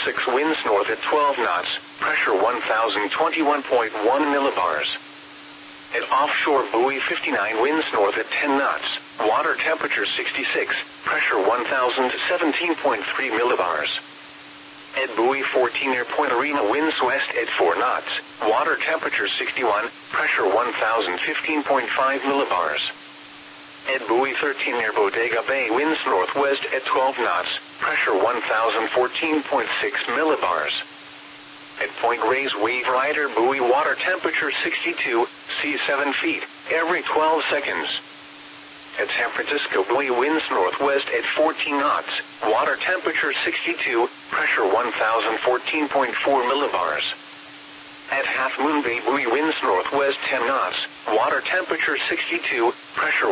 6 winds north at 12 knots, pressure 1021.1 millibars. At offshore buoy 59 winds north at 10 knots, water temperature 66, pressure 1017.3 millibars. At buoy 14 near Point Arena winds west at 4 knots, water temperature 61, pressure 1015.5 millibars. At buoy 13 near Bodega Bay winds northwest at 12 knots, pressure 1014.6 millibars. At Point Reyes Wave Rider buoy water temperature 62, seas 7 feet, every 12 seconds. At San Francisco buoy winds northwest at 14 knots, water temperature 62, pressure 1014.4 millibars. At Half Moon Bay buoy winds northwest 10 knots, water temperature 62, pressure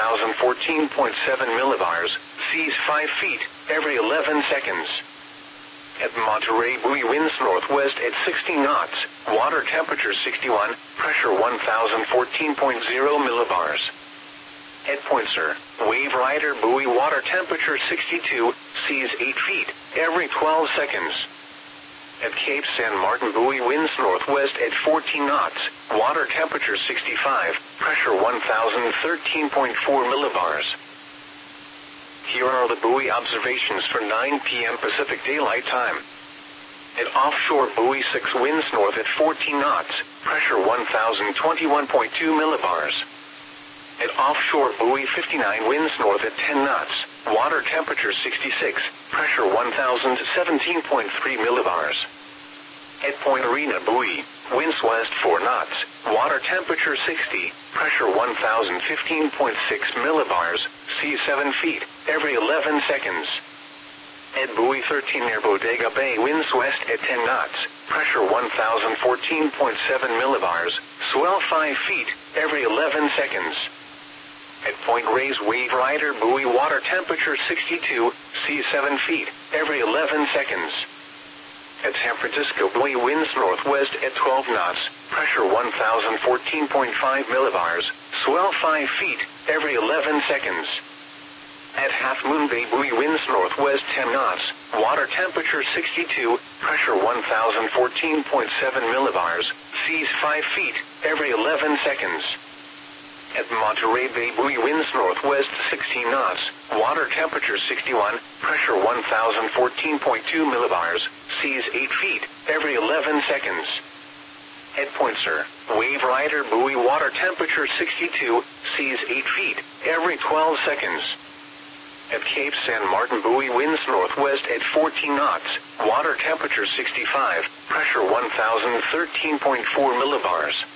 1014.7 millibars, seas 5 feet, every 11 seconds. At Monterey buoy winds northwest at 60 knots, water temperature 61, pressure 1014.0 millibars. At Point Sur, Wave Rider buoy water temperature 62, seas 8 feet, every 12 seconds. At Cape San Martin buoy winds northwest at 14 knots, water temperature 65, pressure 1013.4 millibars. Here are the buoy observations for 9 p.m. Pacific Daylight Time. At offshore buoy 6 winds north at 14 knots, pressure 1021.2 millibars. At offshore buoy 59 winds north at 10 knots, water temperature 66, pressure 1017.3 millibars. At Point Arena buoy, winds west 4 knots, water temperature 60, pressure 1015.6 millibars, seas 7 feet, every 11 seconds. At buoy 13 near Bodega Bay winds west at 10 knots, pressure 1014.7 millibars, swell 5 feet, every 11 seconds. At Point Reyes Wave Rider buoy water temperature 62, seas 7 feet, every 11 seconds. At San Francisco buoy winds northwest at 12 knots, pressure 1014.5 millibars, swell 5 feet, every 11 seconds. At Half Moon Bay buoy winds northwest 10 knots, water temperature 62, pressure 1014.7 millibars, seas 5 feet, every 11 seconds. At Monterey Bay buoy winds northwest 16 knots, water temperature 61, pressure 1014.2 millibars, seas 8 feet, every 11 seconds. At Point Sur, Wave Rider buoy water temperature 62, seas 8 feet, every 12 seconds. At Cape San Martin buoy winds northwest at 14 knots, water temperature 65, pressure 1013.4 millibars.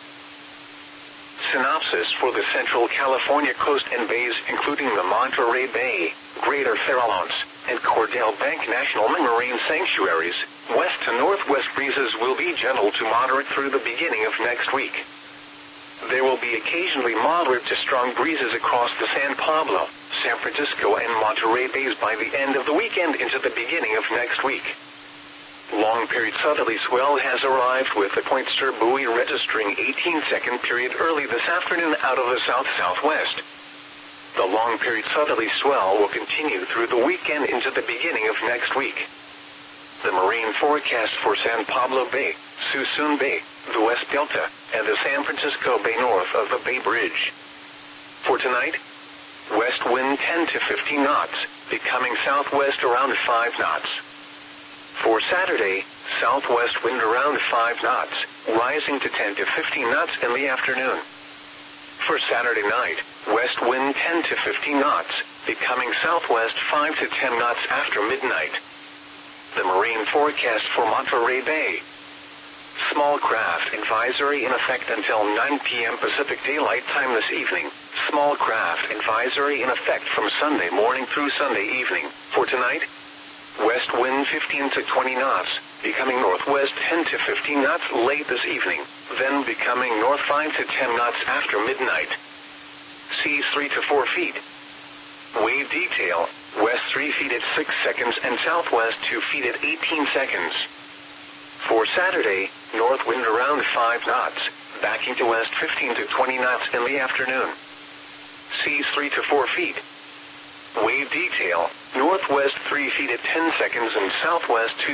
Synopsis for the Central California coast and bays including the Monterey Bay, Greater Farallones, and Cordell Bank National Marine Sanctuaries, west to northwest breezes will be gentle to moderate through the beginning of next week. There will be occasionally moderate to strong breezes across the San Pablo, San Francisco and Monterey Bays by the end of the weekend into the beginning of next week. Long-period southerly swell has arrived with the Point Sur buoy registering 18-second period early this afternoon out of the south-southwest. The long-period southerly swell will continue through the weekend into the beginning of next week. The marine forecast for San Pablo Bay, Suisun Bay, the West Delta, and the San Francisco Bay north of the Bay Bridge. For tonight, west wind 10 to 15 knots, becoming southwest around 5 knots. For Saturday, southwest wind around 5 knots, rising to 10 to 15 knots in the afternoon. For Saturday night, west wind 10 to 15 knots, becoming southwest 5 to 10 knots after midnight. The marine forecast for Monterey Bay. Small craft advisory in effect until 9 p.m. Pacific Daylight Time this evening. Small craft advisory in effect from Sunday morning through Sunday evening. For tonight, west wind 15 to 20 knots, becoming northwest 10 to 15 knots late this evening, then becoming north 5 to 10 knots after midnight. Seas 3 to 4 feet. Wave detail, west 3 feet at 6 seconds and southwest 2 feet at 18 seconds. For Saturday, north wind around 5 knots, backing to west 15 to 20 knots in the afternoon. Seas 3 to 4 feet. Wave detail, northwest 3 feet at 10 seconds and southwest 2